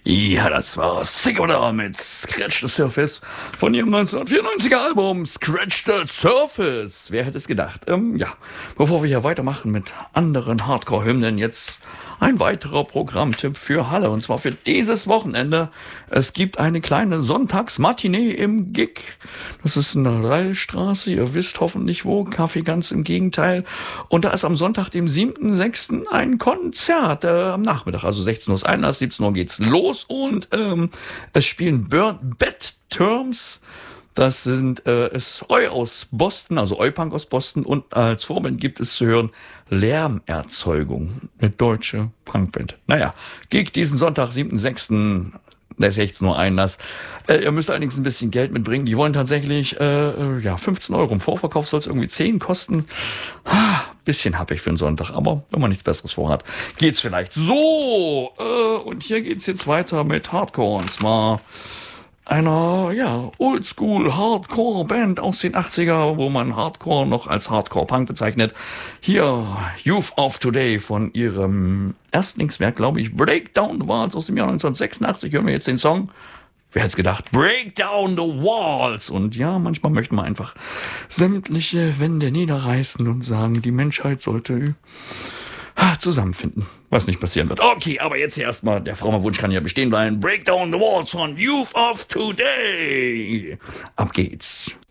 Ja, das war Sick oder mit Scratch the Surface von ihrem 1994er Album Scratch the Surface. Wer hätte es gedacht? Ja, bevor wir hier weitermachen mit anderen Hardcore-Hymnen, jetzt ein weiterer Programmtipp für Halle, und zwar für dieses Wochenende. Es gibt eine kleine Sonntagsmatinee im Gig. Das ist in der Reilstraße, ihr wisst hoffentlich wo, Kaffee ganz im Gegenteil. Und da ist am Sonntag, dem 7.6. ein Konzert am Nachmittag, also 16 Uhr ist Einlass, 17 Uhr geht's los und es spielen Bad Terms. Das ist Eu aus Boston, also Eu-Punk aus Boston, und als Vorband gibt es zu hören Lärmerzeugung, eine deutsche Punkband. Naja, Gig diesen Sonntag, 7.6., der ist 16 Uhr Einlass. Ihr müsst allerdings ein bisschen Geld mitbringen. Die wollen tatsächlich 15 Euro. Im Vorverkauf soll es irgendwie 10 kosten. Bisschen happig für einen Sonntag, aber wenn man nichts Besseres vorhat, geht's vielleicht. So, und hier geht's jetzt weiter mit Hardcore, und zwar einer, Oldschool-Hardcore-Band aus den 80er, wo man Hardcore noch als Hardcore-Punk bezeichnet. Hier, Youth of Today von ihrem Erstlingswerk, glaube ich, Breakdown the Walls aus dem Jahr 1986. Hören wir jetzt den Song. Wer hätte es gedacht? Break down the walls! Und ja, manchmal möchte man einfach sämtliche Wände niederreißen und sagen, die Menschheit sollte zusammenfinden, was nicht passieren wird. Okay, aber jetzt erstmal, der Frauenwunsch kann ja bestehen bleiben. Break down the walls von Youth of Today. Ab geht's.